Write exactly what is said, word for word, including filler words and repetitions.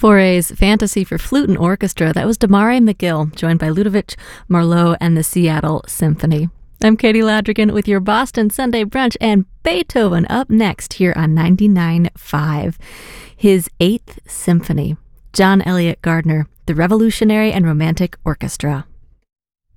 Fauré's Fantasy for Flute and Orchestra. That was Damari McGill, joined by Ludovic Marleau and the Seattle Symphony. I'm Katie Ladrigan with your Boston Sunday Brunch, and Beethoven up next here on ninety-nine point five. His Eighth Symphony, John Elliott Gardner, the Revolutionary and Romantic Orchestra.